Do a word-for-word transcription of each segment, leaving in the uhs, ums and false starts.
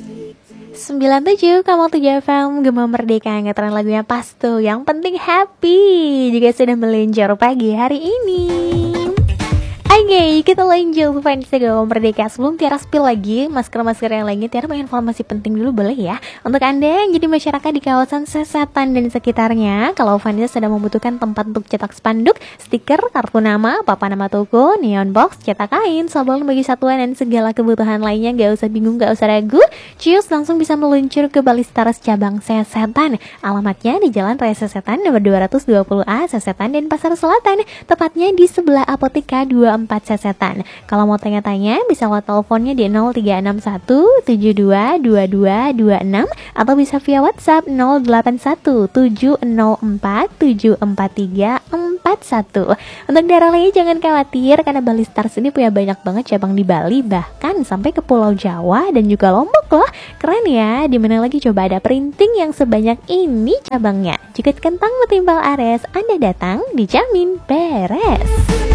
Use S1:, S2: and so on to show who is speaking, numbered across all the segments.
S1: sembilan tujuh koma tujuh F M Gema Merdeka, ngetren lagunya pas tuh. Yang penting happy juga sudah meluncur pagi hari ini. Oke, okay, kita lanjut fans Gema Merdeka. Sebelum Tiara spill lagi masker-masker yang lainnya, Tiara mau informasi penting dulu boleh ya? Untuk Anda yang jadi masyarakat di kawasan Sesetan dan sekitarnya, kalau fans sedang membutuhkan tempat untuk cetak spanduk, stiker, kartu nama, papan nama toko, neon box, cetak kain, sablon bagi satuan dan segala kebutuhan lainnya, gak usah bingung, gak usah ragu. Cius langsung bisa meluncur ke Balistaras cabang Sesetan. Alamatnya di Jalan Raya Sesetan nomor dua ratus dua puluh A Sesetan dan Pasar Selatan, tepatnya di sebelah Apotika dua puluh empat Sesetan. Kalau mau tanya-tanya bisa lewat teleponnya di nol tiga enam satu tujuh dua dua dua dua enam atau bisa via WhatsApp nol delapan satu tujuh nol empat tujuh empat tiga empat satu. Untuk daerah lain jangan khawatir karena Balistars ini punya banyak banget cabang di Bali, bahkan sampai ke Pulau Jawa dan juga Lombok loh. Keren ya, dimana lagi coba ada printing yang sebanyak ini cabangnya. Jika kentang metimpal Ares, Anda datang dijamin beres.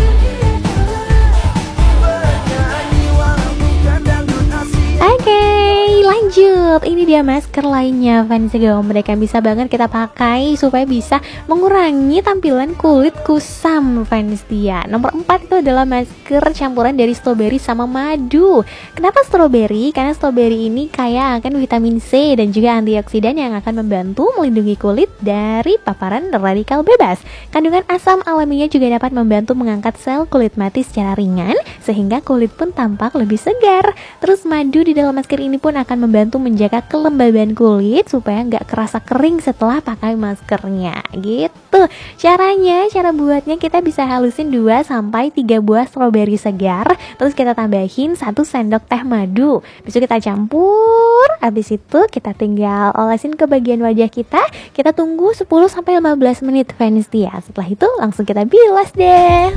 S1: Oke, okay, lanjut. Ini dia masker lainnya fans Gema Merdeka, bisa banget kita pakai supaya bisa mengurangi tampilan kulit kusam fans dia. Nomor empat itu adalah masker campuran dari stroberi sama madu. Kenapa stroberi? Karena stroberi ini kaya akan vitamin C dan juga antioksidan yang akan membantu melindungi kulit dari paparan radikal bebas. Kandungan asam alaminya juga dapat membantu mengangkat sel kulit mati secara ringan sehingga kulit pun tampak lebih segar. Terus madu di dalam masker ini pun akan membantu menjaga kelembaban kulit supaya nggak kerasa kering setelah pakai maskernya gitu. Caranya, cara buatnya kita bisa halusin dua sampai tiga buah stroberi segar, terus kita tambahin satu sendok teh madu. Besok kita campur, habis itu kita tinggal olesin ke bagian wajah kita. Kita tunggu sepuluh sampai lima belas menit fans dia. Setelah itu langsung kita bilas deh.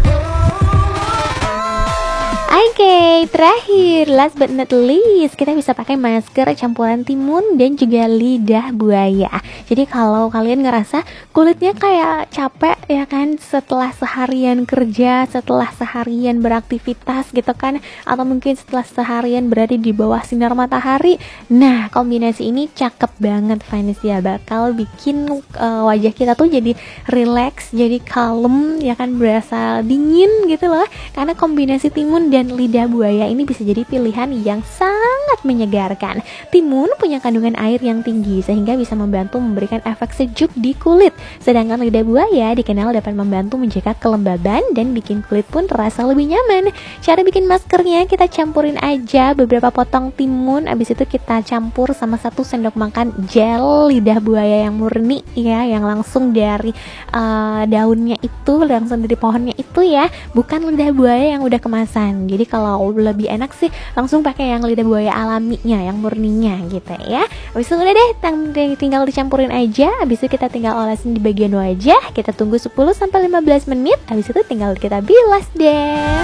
S1: Oke, okay, terakhir, last but not least, kita bisa pakai masker campuran timun dan juga lidah buaya. Jadi kalau kalian ngerasa kulitnya kayak capek ya kan setelah seharian kerja, setelah seharian beraktivitas gitu kan, atau mungkin setelah seharian berada di bawah sinar matahari, nah kombinasi ini cakep banget fans ya, bakal bikin uh, wajah kita tuh jadi relax, jadi kalem ya kan, berasa dingin gitu loh, karena kombinasi timun dan lidah buaya ini bisa jadi pilihan yang sangat menyegarkan. Timun punya kandungan air yang tinggi sehingga bisa membantu memberikan efek sejuk di kulit, sedangkan lidah buaya dikenal dapat membantu menjaga kelembaban dan bikin kulit pun terasa lebih nyaman. Cara bikin maskernya, kita campurin aja beberapa potong timun, abis itu kita campur sama satu sendok makan gel lidah buaya yang murni ya, yang langsung dari uh, daunnya itu, langsung dari pohonnya itu ya, bukan lidah buaya yang udah kemasan. Jadi kalau lebih enak sih langsung pakai yang lidah buaya alaminya, yang murninya gitu ya. Habis itu udah deh, tinggal dicampurin aja. Habis itu kita tinggal olesin di bagian wajah. Kita tunggu sepuluh sampai lima belas menit. Habis itu tinggal kita bilas deh.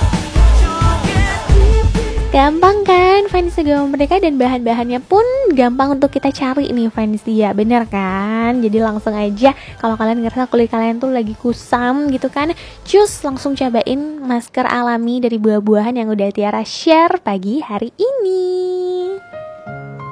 S1: Gampang kan fans Gema Merdeka, dan bahan-bahannya pun gampang untuk kita cari nih fans dia, bener kan? Jadi langsung aja kalau kalian ngerasa kulit kalian tuh lagi kusam gitu kan, cus langsung cobain masker alami dari buah-buahan yang udah Tiara share pagi hari ini.